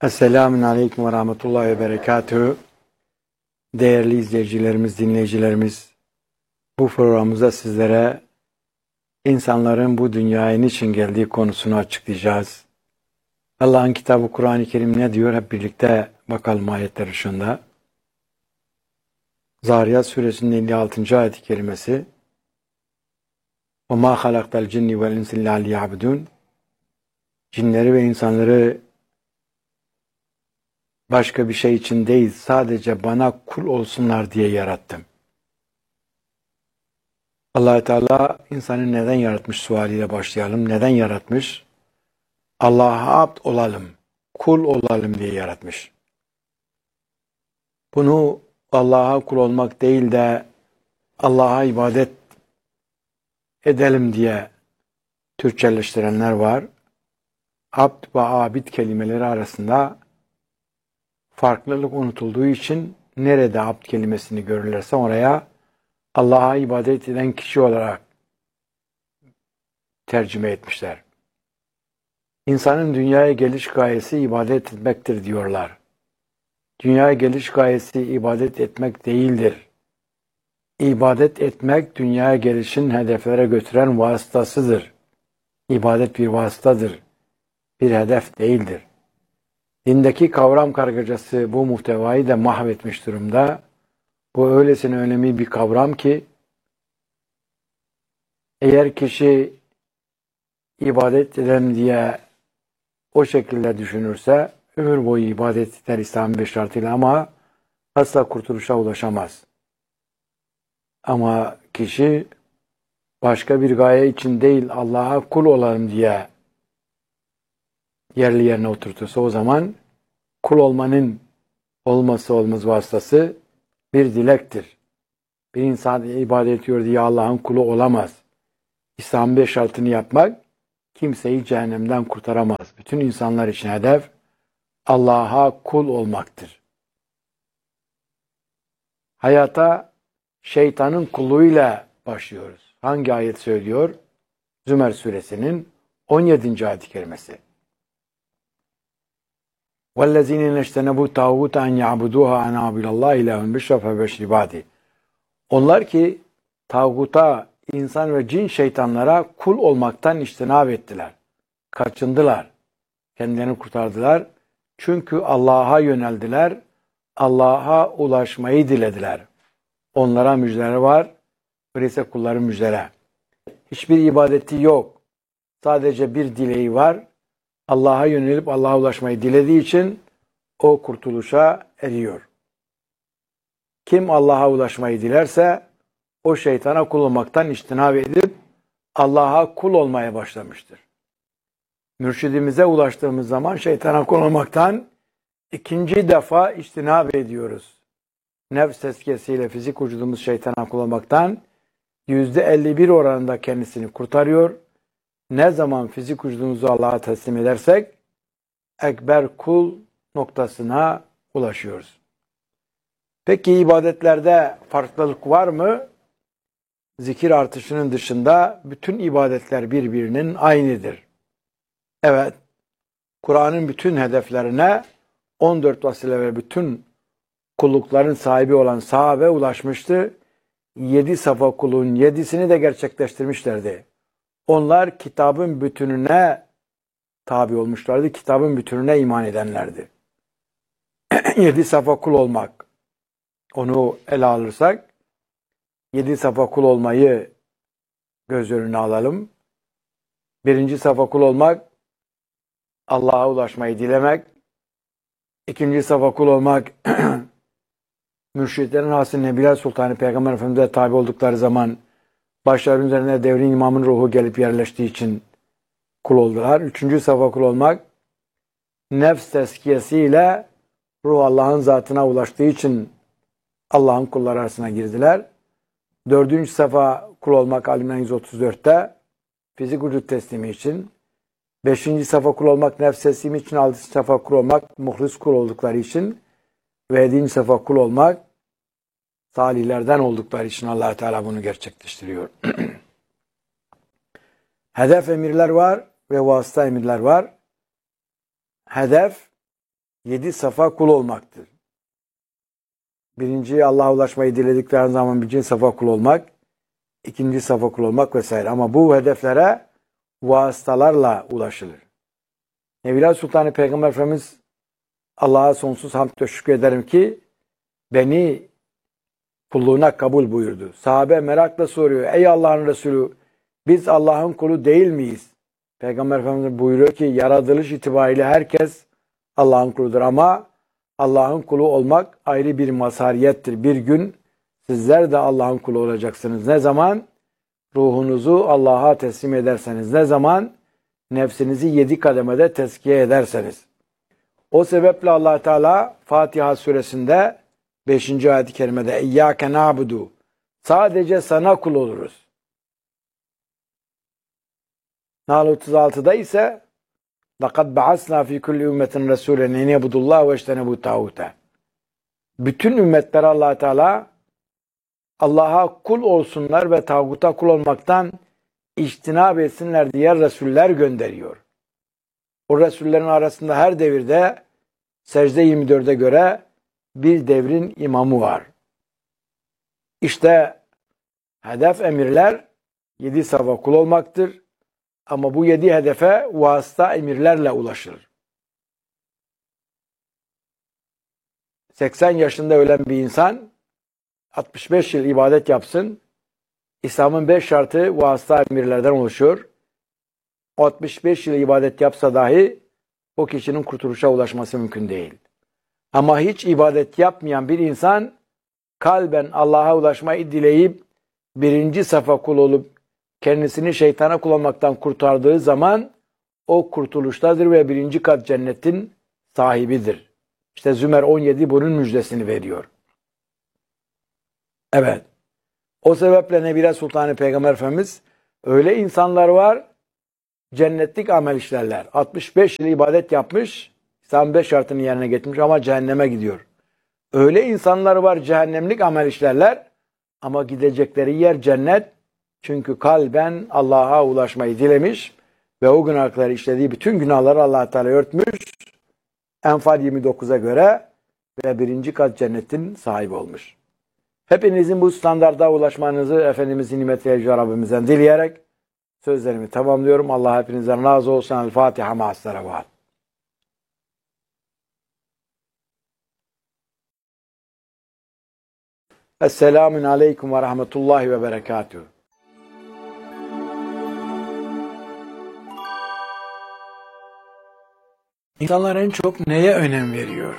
Esselamun Aleyküm ve Rahmetullahi ve Berekatühü. Değerli izleyicilerimiz, dinleyicilerimiz, bu programımızda sizlere insanların bu dünyaya niçin geldiği konusunu açıklayacağız. Allah'ın kitabı Kur'an-ı Kerim ne diyor? Hep birlikte bakalım ayetler ışığında. Zariyat suresinin 56. ayet-i kerimesi. وَمَا خَلَقْتَ الْجِنِّ وَالْاِنْسِ اللّٰهِ لِيَعْبُدُونَ Cinleri ve insanları başka bir şey için değil, sadece bana kul olsunlar diye yarattım. Allah-u Teala insanı neden yaratmış sualiyle başlayalım. Neden yaratmış? Allah'a abd olalım, kul olalım diye yaratmış. Bunu Allah'a kul olmak değil de Allah'a ibadet edelim diye Türkçeleştirenler var. Abd ve abid kelimeleri arasında farklılık unutulduğu için nerede abd kelimesini görürlerse oraya Allah'a ibadet eden kişi olarak tercüme etmişler. İnsanın dünyaya geliş gayesi ibadet etmektir diyorlar. Dünyaya geliş gayesi ibadet etmek değildir. İbadet etmek dünyaya gelişin hedeflere götüren vasıtasıdır. İbadet bir vasıtadır. Bir hedef değildir. Dindeki kavram kargacası bu muhtevayı da mahvetmiş durumda. Bu öylesine önemli bir kavram ki eğer kişi ibadet ederim diye o şekilde düşünürse ömür boyu ibadet eder İslam'ın 5 şartıyla ama asla kurtuluşa ulaşamaz. Ama kişi başka bir gaye için değil Allah'a kul olalım diye yerli yerine oturtursa o zaman kul olmanın olmazsa olmaz vasıtası bir dilektir. Bir insan ibadet ediyor diye Allah'ın kulu olamaz. İslam'ın 5 şartını yapmak kimseyi cehennemden kurtaramaz. Bütün insanlar için hedef Allah'a kul olmaktır. Hayata şeytanın kulluğuyla başlıyoruz. Hangi ayet söylüyor? Zümer suresinin 17. ayet-i kerimesi. وَالَّذ۪ينَ نَشْتَنَبُوا تَاغُوتَ اَنْ يَعْبُدُوهَا اَنَابِلَ اللّٰهِ اِلَٰهُمْ بِشْرَفَ وَشْرِبَادِ Onlar ki tağuta, insan ve cin şeytanlara kul olmaktan içtinab ettiler. Kaçındılar. Kendilerini kurtardılar. Çünkü Allah'a yöneldiler. Allah'a ulaşmayı dilediler. Onlara müjdeler var. Öyleyse kulların müjdele. Hiçbir ibadeti yok. Sadece bir dileği var. Allah'a yönelip Allah'a ulaşmayı dilediği için o kurtuluşa eriyor. Kim Allah'a ulaşmayı dilerse o şeytana kul olmaktan içtinab edip Allah'a kul olmaya başlamıştır. Mürşidimize ulaştığımız zaman şeytana kul olmaktan ikinci defa içtinab ediyoruz. Nefs tezkiyesiyle fizik vücudumuz şeytana kul olmaktan %51 oranında kendisini kurtarıyor. Ne zaman fizik vücudumuzu Allah'a teslim edersek ekber kul noktasına ulaşıyoruz. Peki ibadetlerde farklılık var mı? Zikir artışının dışında bütün ibadetler birbirinin aynıdır. Evet, Kur'an'ın bütün hedeflerine 14 vasile ve bütün kullukların sahibi olan sahabe ulaşmıştı. 7 safa kulun 7'sini de gerçekleştirmişlerdi. Onlar kitabın bütününe tabi olmuşlardı. Kitabın bütününe iman edenlerdi. 7 safa kul olmak. Onu ele alırsak 7 safa kul olmayı göz önüne alalım. Birinci safa kul olmak Allah'a ulaşmayı dilemek. İkinci safa kul olmak mürşitlerin hasıl Nebiler Sultanı Peygamber Efendimiz'e tabi oldukları zaman başların üzerine devrin imamın ruhu gelip yerleştiği için kul oldular. Üçüncü safa kul olmak nefs tezkiyesiyle ruh Allah'ın zatına ulaştığı için Allah'ın kulları arasına girdiler. Dördüncü safa kul olmak Al-İmran 134'te fizik vücut teslimi için. Beşinci safa kul olmak nefs teslimi için. Altıncı safa kul olmak muhlis kul oldukları için. Ve yedinci safa kul olmak salihlerden oldukları için Allah Teala bunu gerçekleştiriyor. Hedef emirler var ve vasıta emirler var. Hedef 7 safa kul olmaktır. Birinci Allah'a ulaşmayı diledikleri zaman birinci safa kul olmak, ikinci safa kul olmak vesaire. Ama bu hedeflere vasıtalarla ulaşılır. Mevla Sultan Peygamber Efendimiz Allah'a sonsuz hamd ve şükrederim ki beni kulluğuna kabul buyurdu. Sahabe merakla soruyor. Ey Allah'ın Resulü, biz Allah'ın kulu değil miyiz? Peygamber Efendimiz buyuruyor ki yaratılış itibariyle herkes Allah'ın kuludur ama Allah'ın kulu olmak ayrı bir mazhariyettir. Bir gün sizler de Allah'ın kulu olacaksınız. Ne zaman? Ruhunuzu Allah'a teslim ederseniz. Ne zaman? Nefsinizi 7 kademede tezkiye ederseniz. O sebeple Allah Teala Fatiha suresinde 5. ayet-i kerimede İyyâke na'budu, sadece sana kul oluruz. Nahl 36'da ise لَقَدْ بَعَثْنَا فِي كُلِّ اُمَّةٍ رَسُولًا اَنْ يَعْبُدُوا اللّٰهَ وَاجْتَنِبُوا الطَّاغُوتَ. Bütün ümmetlere Allah Teala Allah'a kul olsunlar ve tağuta kul olmaktan içtinab etsinler diye Resuller gönderiyor. O Resullerin arasında her devirde Secde 24'e göre bir devrin imamı var. İşte hedef emirler 7 safa kul olmaktır. Ama bu 7 hedefe vasıta emirlerle ulaşılır. 80 yaşında ölen bir insan 65 yıl ibadet yapsın. İslam'ın 5 şartı vasıta emirlerden oluşuyor. 65 yıl ibadet yapsa dahi o kişinin kurtuluşa ulaşması mümkün değil. Ama hiç ibadet yapmayan bir insan kalben Allah'a ulaşmayı dileyip birinci safa kul olup kendisini şeytana kul olmaktan kurtardığı zaman o kurtuluştadır ve birinci kat cennetin sahibidir. İşte Zümer 17 bunun müjdesini veriyor. Evet. O sebeple Nebire Sultanı Peygamber Efendimiz öyle insanlar var cennetlik amel işlerler. 65 yıl ibadet yapmış, İslam 5 şartını yerine getirmiş ama cehenneme gidiyor. Öyle insanlar var cehennemlik amel işlerler ama gidecekleri yer cennet. Çünkü kalben Allah'a ulaşmayı dilemiş ve o günahları işlediği bütün günahları Allah Teala örtmüş. Enfal 29'a göre ve birinci kat cennetin sahibi olmuş. Hepinizin bu standarda ulaşmanızı Efendimizin nimetiyle Yüce Rabbimizden dileyerek sözlerimi tamamlıyorum. Allah hepinizden razı olsun. El Fatiha ma'as-salavat. Esselamun aleyküm ve rahmetullahi ve berekatuhu. İnsanlar en çok neye önem veriyor?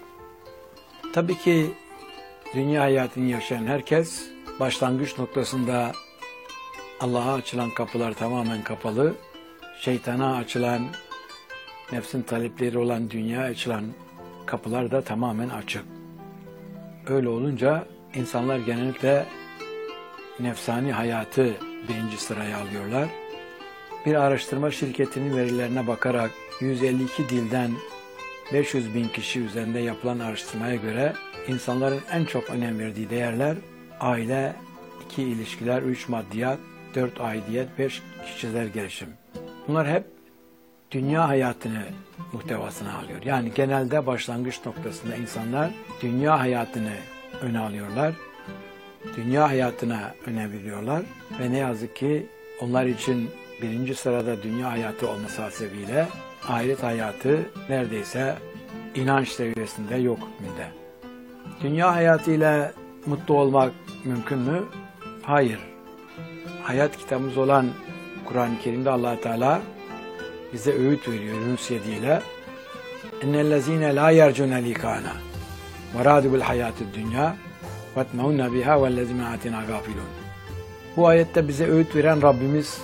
Tabii ki dünya hayatını yaşayan herkes başlangıç noktasında Allah'a açılan kapılar tamamen kapalı, şeytana açılan, nefsin talepleri olan dünyaya açılan kapılar da tamamen açık. Öyle olunca insanlar genellikle nefsani hayatı birinci sıraya alıyorlar. Bir araştırma şirketinin verilerine bakarak 152 dilden 500 bin kişi üzerinde yapılan araştırmaya göre insanların en çok önem verdiği değerler aile, 2 ilişkiler, 3 maddiyat, 4 aidiyet, 5 kişisel gelişim. Bunlar hep dünya hayatını muhtevasına alıyor. Yani genelde başlangıç noktasında insanlar dünya hayatını öne alıyorlar. Dünya hayatına önem veriyorlar ve ne yazık ki onlar için birinci sırada dünya hayatı olması hasebiyle ahiret hayatı neredeyse inanç seviyesinde yok hükmünde. Dünya hayatıyla mutlu olmak mümkün mü? Hayır. Hayat kitabımız olan Kur'an-ı Kerim'de Allah Teala bize öğüt veriyor Yunus 7 ile. İnnellezîne lâ yercûne likâna ve râdû bil hayâtid dünya ve etmeûnne bihâ vellezîne âtinâ gâfilûn. Bu ayette bize öğüt veren Rabbimiz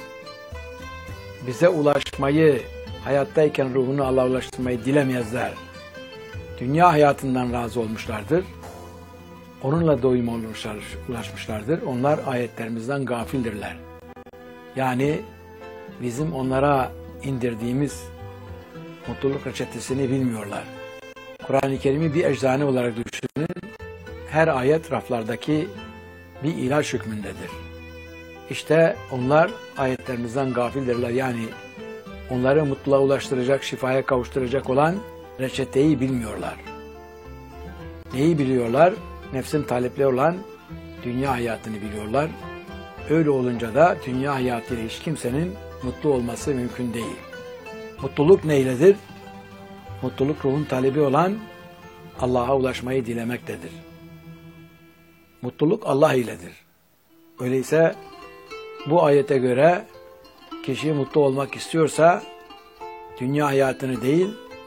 bize ulaşmayı, hayattayken ruhunu Allah'a ulaştırmayı dilemezler. Dünya hayatından razı olmuşlardır. Onunla doyuma ulaşmışlardır. Onlar ayetlerimizden gafildirler. Yani bizim onlara indirdiğimiz mutluluk reçetesini bilmiyorlar. Kur'an-ı Kerim'i bir eczane olarak düşünün. Her ayet raflardaki bir ilaç hükmündedir. İşte onlar ayetlerimizden gafildirler. Yani onları mutluluğa ulaştıracak, şifaya kavuşturacak olan reçeteyi bilmiyorlar. Neyi biliyorlar? Nefsin talepleri olan dünya hayatını biliyorlar. Öyle olunca da dünya hayatıyla hiç kimsenin mutlu olması mümkün değil. Mutluluk neyledir? Mutluluk ruhun talebi olan Allah'a ulaşmayı dilemektedir. Mutluluk Allah iledir. Öyleyse bu ayete göre kişi mutlu olmak istiyorsa dünya hayatını değil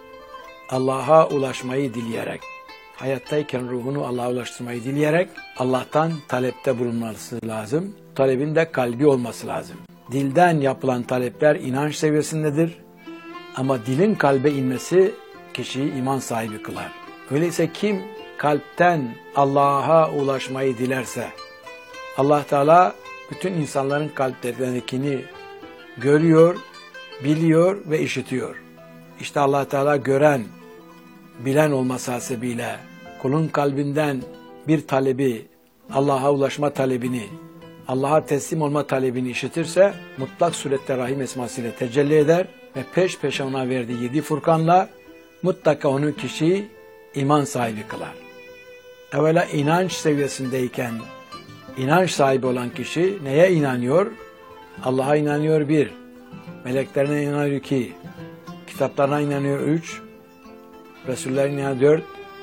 Allah'a ulaşmayı dileyerek, hayattayken ruhunu Allah'a ulaştırmayı dileyerek Allah'tan talepte bulunması lazım. Talebin de kalbi olması lazım. Dilden yapılan talepler inanç seviyesindedir. Ama dilin kalbe inmesi kişiyi iman sahibi kılar. Öyleyse kim kalpten Allah'a ulaşmayı dilerse Allah Teala bütün insanların kalplerindekini görüyor, biliyor ve işitiyor. İşte Allah Teala gören, bilen olması hasebiyle kulun kalbinden bir talebi, Allah'a ulaşma talebini, Allah'a teslim olma talebini işitirse mutlak surette Rahim esmasıyla tecelli eder ve peş peşe ona verdiği 7 Furkan'la mutlaka onu kişiyi iman sahibi kılar. Evvela inanç seviyesindeyken inanç sahibi olan kişi neye inanıyor? Allah'a inanıyor 1, meleklerine inanıyor 2, kitaplarına inanıyor 3, Resullerine inanıyor 4,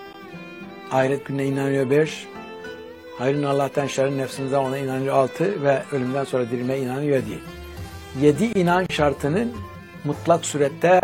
ahiret gününe inanıyor 5, hayrın Allah'tan şerrin nefsimize ona inanıyor 6 ve ölümden sonra dirilmeye inanıyor 7. 7 inanç şartının mutlak surette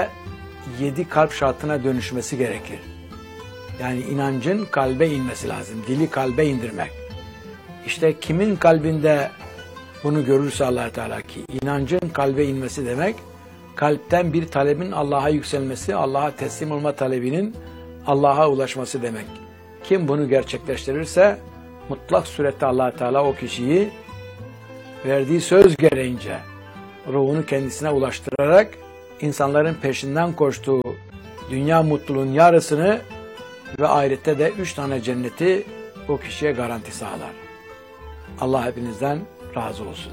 7 kalp şartına dönüşmesi gerekir. Yani inancın kalbe inmesi lazım. Dili kalbe indirmek. İşte kimin kalbinde bunu görürse Allah Teala ki inancın kalbe inmesi demek kalpten bir talebin Allah'a yükselmesi, Allah'a teslim olma talebinin Allah'a ulaşması demek. Kim bunu gerçekleştirirse mutlak surette Allah Teala o kişiyi verdiği söz gereğince ruhunu kendisine ulaştırarak insanların peşinden koştuğu dünya mutluluğun yarısını ve ahirette de 3 tane cenneti o kişiye garanti sağlar. Allah hepinizden razı olsun.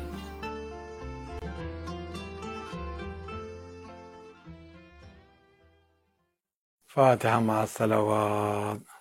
Fatiha ma'as salavat.